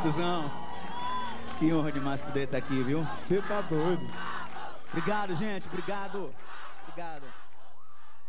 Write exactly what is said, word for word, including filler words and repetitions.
Cusão, que honra demais poder estar aqui, viu? Você tá doido. Obrigado, gente. Obrigado. Obrigado.